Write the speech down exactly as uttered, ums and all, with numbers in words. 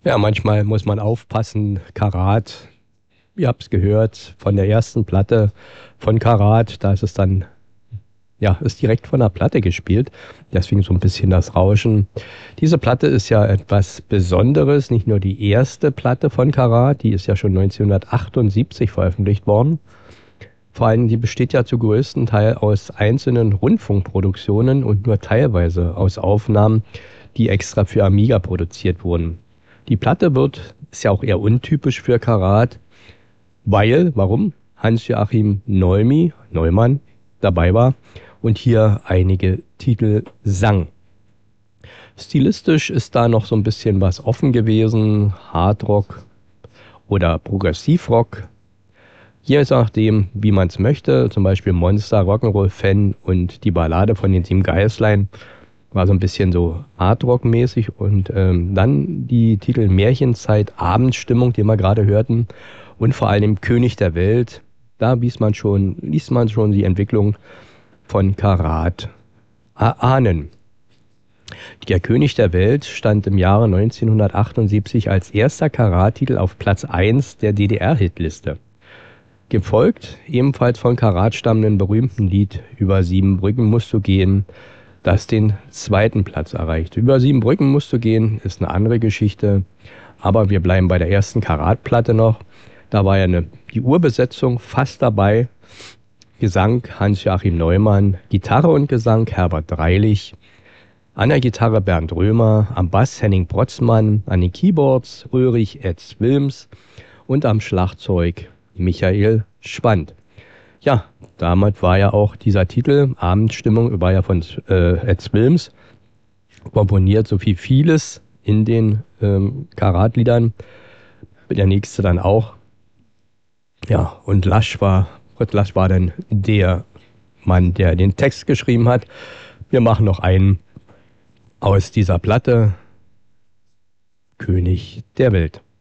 Ja, manchmal muss man aufpassen. Karat, ihr habt es gehört, von der ersten Platte von Karat, da ist es dann, ja, ist direkt von der Platte gespielt. Deswegen so ein bisschen das Rauschen. Diese Platte ist ja etwas Besonderes, nicht nur die erste Platte von Karat, die ist ja schon neunzehnhundertachtundsiebzig veröffentlicht worden. Vor allem, die besteht ja zu größten Teil aus einzelnen Rundfunkproduktionen und nur teilweise aus Aufnahmen, die extra für Amiga produziert wurden. Die Platte wird, ist ja auch eher untypisch für Karat, weil, warum? Hans-Joachim Neumy, Neumann dabei war und hier einige Titel sang. Stilistisch ist da noch so ein bisschen was offen gewesen, Hardrock oder Progressivrock, je nachdem, wie man es möchte. Zum Beispiel Monster, Rock'n'Roll Fan und die Ballade von den Sieben Geißlein war so ein bisschen so Hardrock-mäßig. Und ähm, dann die Titel Märchenzeit, Abendstimmung, die wir gerade hörten. Und vor allem König der Welt. Da liest man schon, liest man schon die Entwicklung von Karat ahnen. Der König der Welt stand im Jahre neunzehnhundertachtundsiebzig als erster Karat-Titel auf Platz eins der D D R-Hitliste. Gefolgt ebenfalls von Karat stammenden berühmten Lied Über sieben Brücken musst du gehen, das den zweiten Platz erreicht. Über sieben Brücken musst du gehen, ist eine andere Geschichte, aber wir bleiben bei der ersten Karat-Platte noch. Da war ja eine, die Urbesetzung fast dabei. Gesang Hans-Joachim Neumann, Gitarre und Gesang Herbert Dreilich, an der Gitarre Bernd Römer, am Bass Henning Brotzmann, an den Keyboards Ulrich Etz Wilms und am Schlagzeug Michael Schwand. Ja, damit war ja auch dieser Titel Abendstimmung, war ja von äh, Etz Wilms komponiert, so wie vieles in den ähm, Karat-Liedern. Der nächste dann auch. Ja, und Lasch war, Fritz Lasch war dann der Mann, der den Text geschrieben hat. Wir machen noch einen aus dieser Platte, König der Welt.